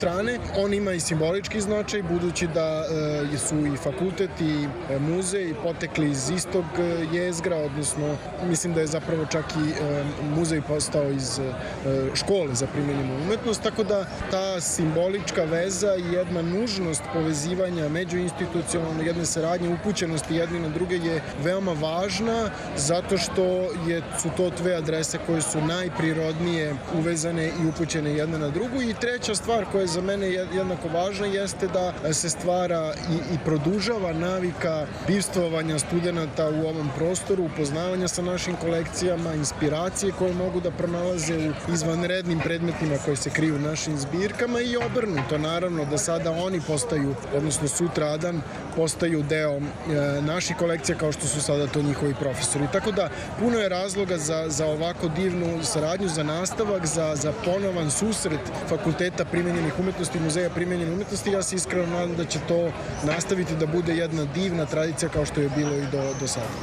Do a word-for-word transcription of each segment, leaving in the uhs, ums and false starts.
strane, on ima i simbolički značaj, budući da e, su i fakultet i e, muzej potekli iz istog e, jezgra, odnosno mislim da je zapravo čak i e, muzej postao iz e, škole za primenjenu umetnost, tako da ta simbolička veza i jedna nužnost povezivanja međuinstitucionalno, jedne saradnje, upućenosti jedni na druge je veoma važna, zato što je, su to dve adrese koje su najprirodnije uvezane i upućene jedna na drugu. I treća stvar koja je za mene jednako važna jeste da se stvara i, i produžava navika bivstvovanja studenta u ovom prostoru, upoznavanja sa našim kolekcijama, inspiracije koje mogu da pronalaze u izvanrednim predmetima koji se kriju u našim zbirkama i obrnuto, naravno, da sada oni postaju, odnosno sutradan, postaju deo e, naših kolekcija kao što su sada to njihovi profesori. Tako da puno je razloga za, za ovako divnu saradnju, za nastavak, za, za ponovan susret Fakulteta primenjenih umetnosti i Muzeja primenjene umetnosti. Ja se iskreno nadam da će to nastaviti da bude jedna divna tradicija kao što je bilo i do, do sada.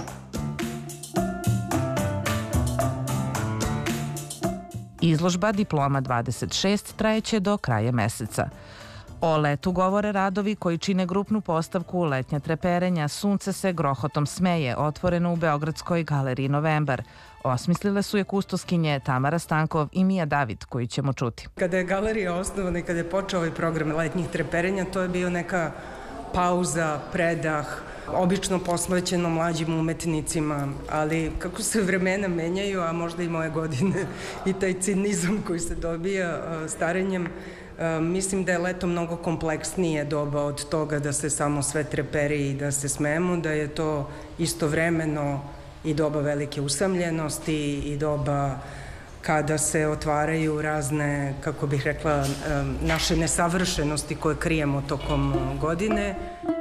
Izložba Diploma dvadeset šest trajeće do kraja meseca. O letu govore radovi koji čine grupnu postavku Letnja treperenja Sunce se grohotom smeje, otvoreno u Beogradskoj galeriji Novembar. Osmislile su je kustoskinje Tamara Stankov i Mija David, koji ćemo čuti. Kada je galerija osnovana i kada je počeo ovaj program Letnjih treperenja, to je bio neka pauza, predah, obično posvećeno mlađim umetnicima, ali kako se vremena menjaju, a možda i moje godine i taj cinizam koji se dobija starenjem, mislim da je leto mnogo kompleksnije doba od toga da se samo sve treperi i da se smemo, da je to istovremeno i doba velike usamljenosti i doba kada se otvaraju razne, kako bih rekla, naše nesavršenosti koje krijemo tokom godine.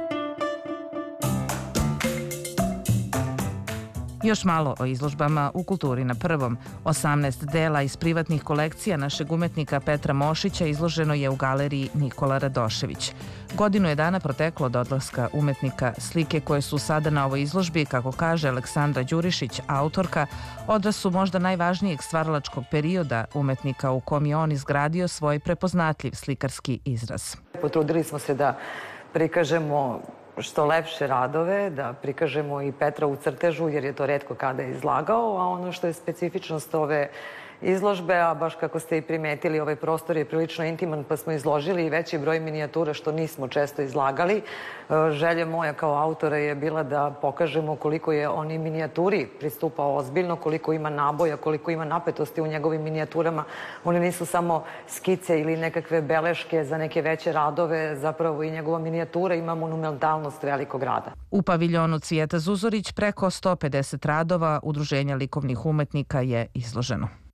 Još malo o izložbama u Kulturi na prvom. osamnaest dela iz privatnih kolekcija našeg umetnika Petra Mošića izloženo je u galeriji Nikola Radošević. Godinu je dana proteklo od odlaska umetnika. Slike koje su sada na ovoj izložbi, kako kaže Aleksandra Đurišić, autorka, odraz su možda najvažnijeg stvaralačkog perioda umetnika u kom je on izgradio svoj prepoznatljiv slikarski izraz. Potrudili smo se da prikažemo što lepše radove, da prikažemo i Petra u crtežu, jer je to retko kada je izlagao, a ono što je specifičnost ove izložbe, a baš kako ste i primetili, ovaj prostor je prilično intiman, pa smo izložili i veći broj minijatura što nismo često izlagali. Želja moja kao autora je bila da pokažemo koliko je on i minijaturi pristupao ozbiljno, koliko ima naboja, koliko ima napetosti u njegovim minijaturama. One nisu samo skice ili nekakve beleške za neke veće radove, zapravo i njegova minijatura ima monumentalnost velikog rada. U paviljonu Cvijeta Zuzorić preko sto pedeset radova Udruženja likovnih umetnika je izloženo.